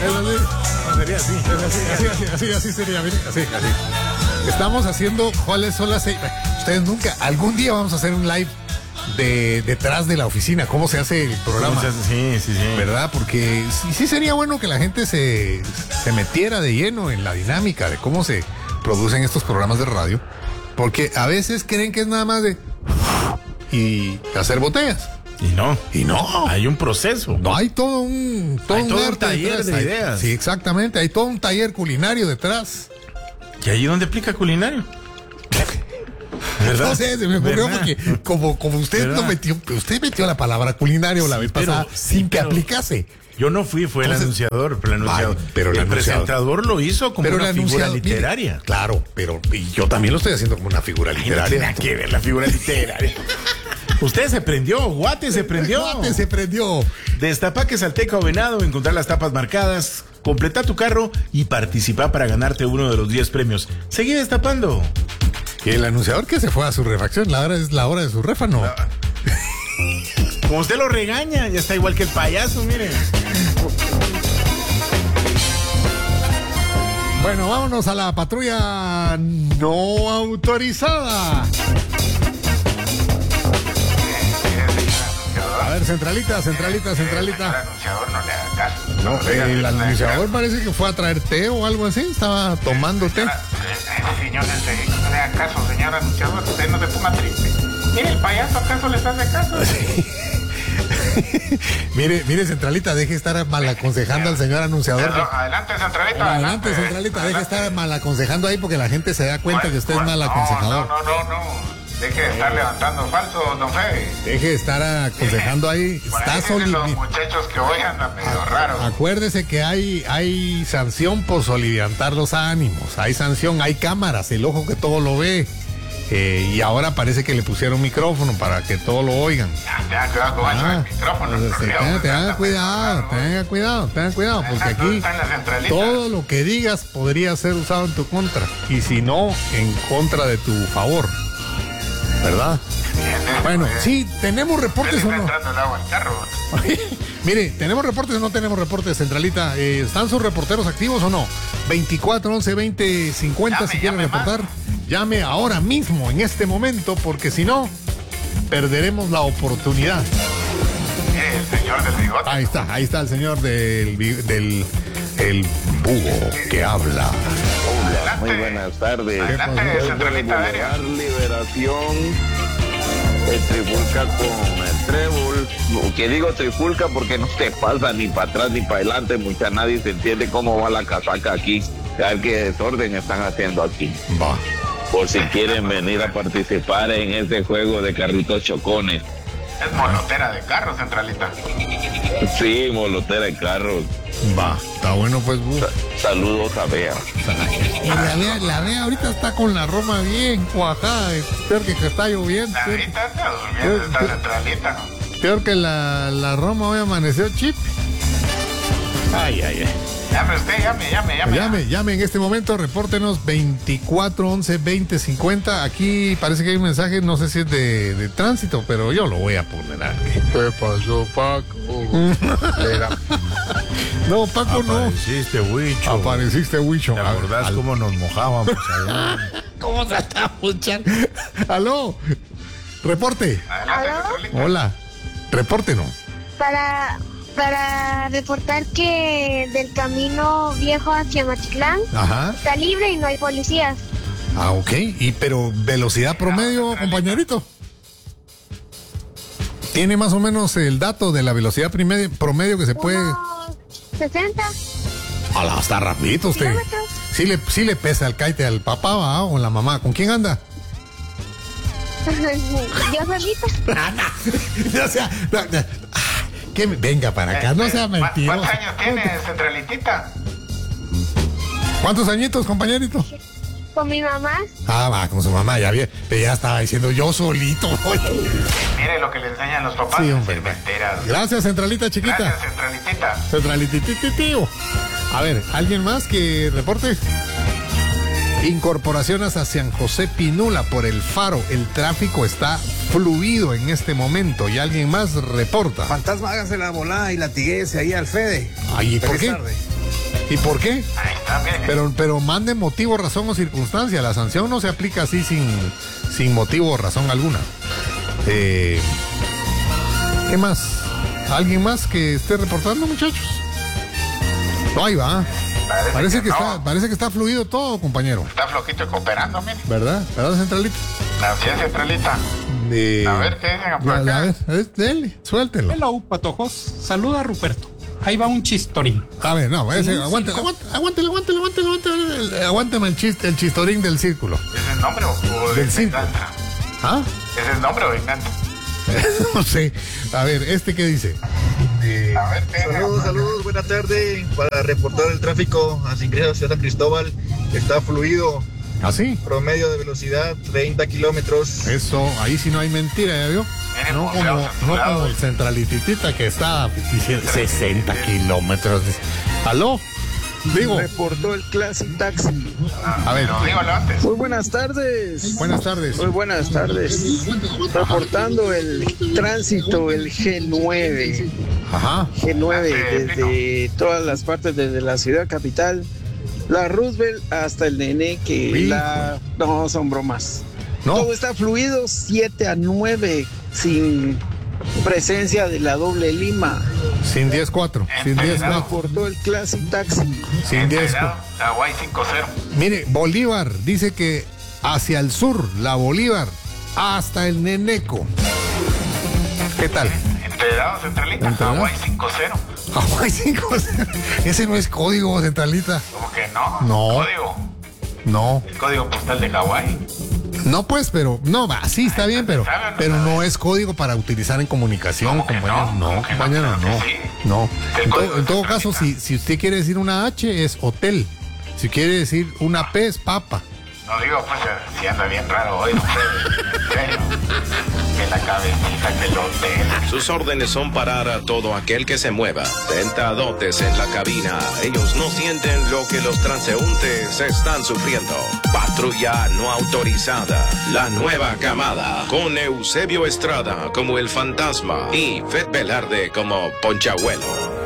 No, sería así. Así sería, mire, así. Estamos haciendo cuáles son las... Ustedes nunca, algún día vamos a hacer un live de detrás de la oficina, cómo se hace el programa. Sí. ¿Verdad? Porque sí sería bueno que la gente se metiera de lleno en la dinámica de cómo se producen estos programas de radio, porque a veces creen que es nada más de y hacer botellas. Y no. Hay un proceso. No, hay todo un taller de ideas. Sí, exactamente. Hay todo un taller culinario detrás. ¿Y ahí dónde aplica culinario? ¿Verdad? No sé, se me ocurrió porque como usted metió la palabra culinario la vez pasada sin que aplicase. Yo no fui, fue el anunciador. Pero el presentador lo hizo como una figura literaria. Mire, claro, y yo también lo estoy haciendo como una figura literaria. No tiene nada que ver la figura literaria. Usted se prendió, Guate se prendió. Destapa Quesalteca o Venado, encontrar las tapas marcadas, completa tu carro y participa para ganarte uno de los 10 premios. Seguí destapando. Y el anunciador que se fue a su refacción, ahora es la hora de su réfano. Como usted lo regaña, ya está igual que el payaso, mire. Bueno, vámonos a la patrulla no autorizada. A ver, centralita. El anunciador no le haga caso. No, el anunciador parece que fue a traer té o algo así, estaba tomando té. Señor, no le haga caso, señor anunciador, usted no se ponga triste. Mire, el payaso acaso les hace caso. Sí. mire, centralita, deje estar mal aconsejando al señor anunciador. Perdón, adelante, centralita. Deje estar mal aconsejando ahí porque la gente se da cuenta que usted es mal aconsejador. No. Deje de estar levantando falso, don Fede. Deje de estar aconsejando ahí. Está los muchachos que hoy andan medio raros. Acuérdese que hay sanción por soliviantar los ánimos. Hay sanción, hay cámaras, el ojo que todo lo ve. Y ahora parece que le pusieron micrófono para que todos lo oigan. Tenga cuidado con el micrófono. Tenga cuidado, porque aquí todo lo que digas podría ser usado en tu contra. Y si no, en contra de tu favor. ¿Verdad? Bueno, sí, ¿tenemos reportes o no? Mire, ¿tenemos reportes o no tenemos reportes, centralita? ¿Están sus reporteros activos o no? 24 11 20 50 si quieren reportar. Llame ahora mismo, en este momento, porque si no, perderemos la oportunidad. El señor del bigote. Ahí está el señor del búho que habla. Hola, muy buenas tardes. Adelante, centralita aérea. Liberación, trifulca con el trébol. Que digo trifulca porque no te pasa ni para atrás ni para adelante, mucha nadie se entiende cómo va la casaca aquí. A ver qué desorden están haciendo aquí. Va. Por si quieren venir a participar en este juego de carritos chocones. Es molotera de carros, centralita. Sí, molotera de carros. Va, está bueno pues. Saludos a Bea. La Bea ahorita está con la Roma bien cuajada, peor que está lloviendo. Ahorita está durmiendo esta centralita. Peor que la Roma hoy amaneció chip. Ay. Llame usted, Llame en este momento, repórtenos 24 11 20 50. Aquí parece que hay un mensaje, no sé si es de tránsito, pero yo lo voy a poner aquí. ¿Qué pasó, Paco? No, Paco, no. Apareciste, Huicho. ¿Te acordás cómo nos mojábamos allá? ¿Cómo se está escuchando? Aló, reporte. Hola, repórtenos. Para reportar que del camino viejo hacia Machitlán está libre y no hay policías. Ok, pero velocidad promedio, compañerito. ¿Tiene más o menos el dato de la velocidad promedio que se puede? 60. Hola, está rapidito usted. Sí le pesa el caite al papá, ¿va? O la mamá. ¿Con quién anda? Yo solita. No, que venga para acá, no sea mentiroso. ¿Cuántos años tiene, centralitita? ¿Cuántos añitos, compañerito? Con mi mamá. Va, con su mamá, ya estaba diciendo yo solito. Mire lo que le enseñan los papás. Sí, hombre. Gracias, centralita chiquita. Gracias, centralitita. Centralititititio. A ver, ¿alguien más que reporte? Incorporaciones a San José Pinula por el Faro. El tráfico está fluido en este momento. Y alguien más reporta. Fantasma, hágase la volada y latiguese ahí al Fede. Ay, ¿y por qué? Tarde. ¿Y por qué? Ahí está, mire. Pero mande motivo, razón o circunstancia. La sanción no se aplica así sin motivo o razón alguna. ¿Qué más? ¿Alguien más que esté reportando, muchachos? No, ahí va. Parece que está fluido todo, compañero. Está flojito y cooperando, mire. ¿Verdad, Centralita? Así es, Centralita. A ver, ¿qué dicen por acá? A ver, dele, suéltelo. Hello, patojos. Saluda a Ruperto. Ahí va un chistorín. A ver, no, aguánteme el chistorín del círculo. ¿Es el nombre o del círculo? ¿Ah? ¿Es el nombre o venganza? No sé. A ver, ¿qué dice? A ver, Saludos, buena tarde. Para reportar el tráfico al ingreso a Ciudad San Cristóbal, está fluido. ¿Ah, sí? Promedio de velocidad 30 kilómetros. Eso, ahí sí no hay mentira, ¿ya vio? No como el Centralititita que está diciendo 60 kilómetros. ¿Aló? Digo. Reportó el Classic Taxi. A ver. Muy buenas tardes. Buenas tardes. Muy buenas tardes. Reportando el tránsito, el G9. Ajá. G9 desde todas las partes, desde la ciudad capital, la Roosevelt hasta el Nene, no son bromas. No. Todo está fluido 7 a 9 sin presencia de la doble Lima. Sin 10-4. Sin 10-4. Reportó el Classic Taxi. Sin 10-4. Hawaii 5-0. Mire, Bolívar dice que hacia el sur, la Bolívar, hasta el Neneco. ¿Qué tal? Enterado, Centralita. Hawaii 5-0. Hawaii 5-0. Ese no es código, Centralita. ¿Cómo que no? No. ¿Código? No. El código postal de Hawaii. No, pues, pero, no, va, sí, está bien, pero no es código para utilizar en comunicación, compañero. No, compañero, no. En todo caso, si usted quiere decir una H, es hotel. Si quiere decir una P, es papa. No digo, pues, si anda bien raro hoy, no sé, en serio. Que la cabecita, que el hotel. Sus órdenes son parar a todo aquel que se mueva. Sentadotes en la cabina. Ellos no sienten lo que los transeúntes están sufriendo. Patrulla no autorizada. La nueva camada. Con Eusebio Estrada como el fantasma y Fed Velarde como Ponchabuelo.